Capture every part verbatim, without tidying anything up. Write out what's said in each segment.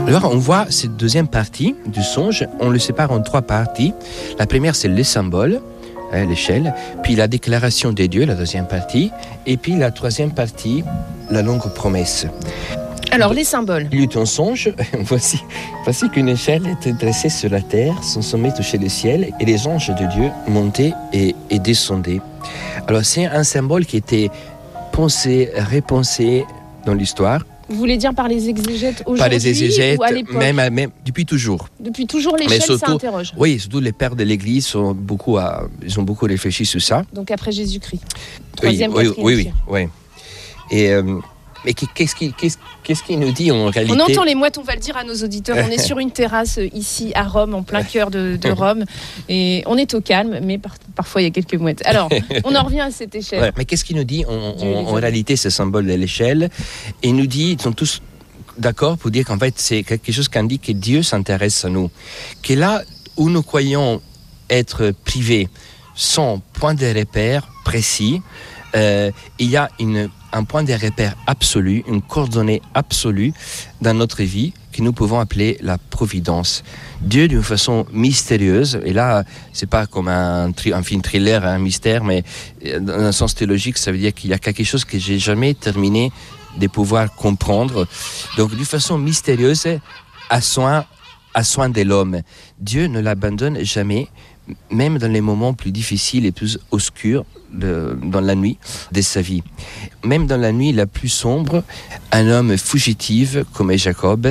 Alors, on voit cette deuxième partie du songe, on le sépare en trois parties. La première, c'est le symbole, hein, l'échelle, puis la déclaration des dieux, la deuxième partie, et puis la troisième partie, la longue promesse. Alors, les symboles. Il y eut un songe, voici, voici qu'une échelle était dressée sur la terre, son sommet touchait le ciel, et les anges de Dieu montaient et, et descendaient. Alors, c'est un symbole qui était pensé, repensé dans l'histoire. Vous voulez dire par les exégètes aujourd'hui Par les exégètes, ou à l'époque même, même depuis toujours. Depuis toujours, l'échelle, surtout, ça interroge. Oui, surtout les pères de l'Église sont beaucoup à, ils ont beaucoup réfléchi sur ça. Donc après Jésus-Christ. Oui, Troisième, oui, quatrième oui, oui, siècle. oui. Et euh, mais qu'est-ce qui, qu'est-ce, qu'est-ce qui nous dit en réalité? On entend les mouettes, on va le dire à nos auditeurs. On est sur une terrasse ici à Rome, en plein cœur de, de Rome, et on est au calme, mais par, parfois il y a quelques mouettes. Alors, on en revient à cette échelle. Ouais, mais qu'est-ce qui nous dit en, en, en réalité ce symbole de l'échelle? Il nous dit, ils sont tous d'accord pour dire qu'en fait c'est quelque chose qui indique que Dieu s'intéresse à nous, que là où nous croyons être privés sans point de repère précis, euh, il y a une, un point de repère absolu, une coordonnée absolue dans notre vie que nous pouvons appeler la providence. Dieu d'une façon mystérieuse, et là c'est pas comme un, tri, un film thriller, un mystère, mais dans un sens théologique ça veut dire qu'il y a quelque chose que j'ai jamais terminé de pouvoir comprendre. Donc, d'une façon mystérieuse, à soin, à soin de l'homme. Dieu ne l'abandonne jamais, même dans les moments plus difficiles et plus obscurs de, dans la nuit de sa vie. Même dans la nuit la plus sombre, un homme fugitif comme Jacob,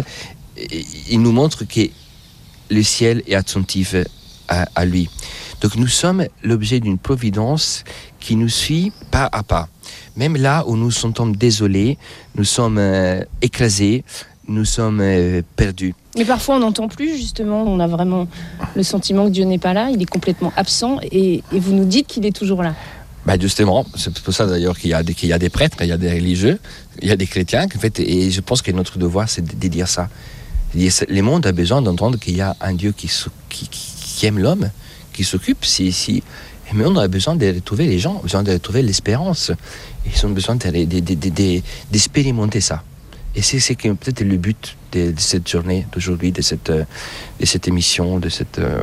il nous montre que le ciel est attentif à, à lui. Donc, nous sommes l'objet d'une providence qui nous suit pas à pas. Même là où nous sentons désolés, nous sommes euh, écrasés, nous sommes euh, perdus. Mais parfois on n'entend plus justement, on a vraiment le sentiment que Dieu n'est pas là, il est complètement absent, et, et vous nous dites qu'il est toujours là. Bah justement, c'est pour ça d'ailleurs qu'il y a des, qu'il y a des prêtres, il y a des religieux, il y a des chrétiens, en fait, et je pense que notre devoir c'est de, de dire ça. Le monde a besoin d'entendre qu'il y a un Dieu qui, qui, qui aime l'homme, qui s'occupe, si... si mais on a besoin de retrouver les gens, besoin de retrouver l'espérance. Ils ont besoin de, de, de, de, de, d'expérimenter ça. Et c'est, c'est peut-être le but de, de cette journée d'aujourd'hui, de cette, de cette émission, de cette, euh,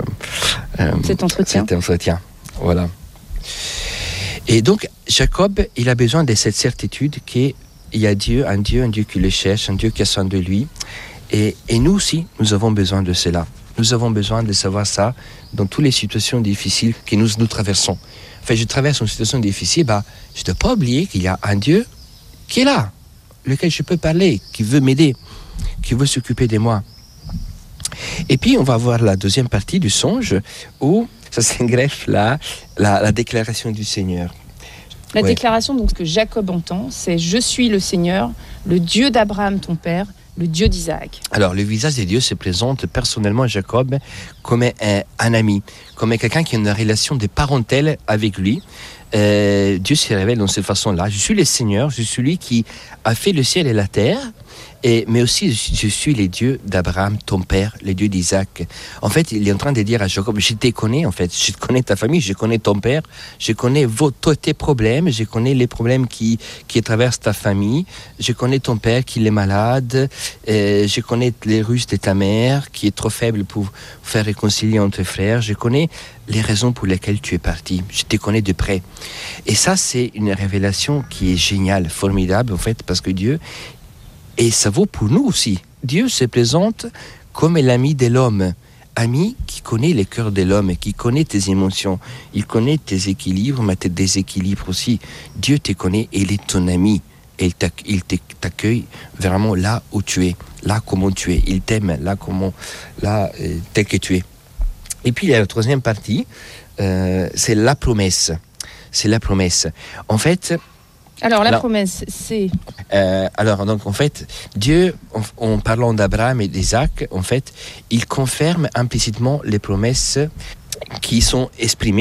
cet entretien. Cet entretien. Voilà. Et donc, Jacob, il a besoin de cette certitude qu'il y a Dieu, un Dieu, un Dieu qui le cherche, un Dieu qui a soin de lui. Et, et nous aussi, nous avons besoin de cela. Nous avons besoin de savoir ça dans toutes les situations difficiles que nous, nous traversons. Enfin, je traverse une situation difficile, bah, je ne dois pas oublier qu'il y a un Dieu qui est là, lequel je peux parler, qui veut m'aider, qui veut s'occuper de moi. Et puis, on va voir la deuxième partie du songe où ça s'engreffe là, la, la déclaration du Seigneur. La ouais. déclaration donc, que Jacob entend, c'est « Je suis le Seigneur, le Dieu d'Abraham, ton père, le Dieu d'Isaac ». Alors, le visage de Dieu se présente personnellement à Jacob comme un, un ami, comme quelqu'un qui a une relation de parentèle avec lui. Euh, Dieu se révèle dans cette façon-là. Je suis le Seigneur, je suis lui qui a fait le ciel et la terre, et, mais aussi je suis le Dieu d'Abraham, ton père, le Dieu d'Isaac. En fait, il est en train de dire à Jacob, je te connais en fait, je connais ta famille, je connais ton père, je connais vos, tes problèmes, je connais les problèmes qui, qui traversent ta famille, je connais ton père qui est malade, euh, je connais les ruses de ta mère qui est trop faible pour faire réconcilier entre frères, je connais les raisons pour lesquelles tu es parti, je te connais de près. Et ça, c'est une révélation qui est géniale, formidable en fait, parce que Dieu, et ça vaut pour nous aussi, Dieu se présente comme l'ami de l'homme, ami qui connaît le cœur de l'homme, qui connaît tes émotions, il connaît tes équilibres, mais tes déséquilibres aussi. Dieu te connaît et il est ton ami. Et il t'accueille vraiment là où tu es, là comment tu es. Il t'aime là, comment, là tel que tu es. Et puis la troisième partie, euh, c'est la promesse. C'est la promesse. En fait... Alors, la là, promesse, c'est... Euh, alors, donc, en fait, Dieu, en, en parlant d'Abraham et d'Isaac, en fait, il confirme implicitement les promesses qui sont exprimées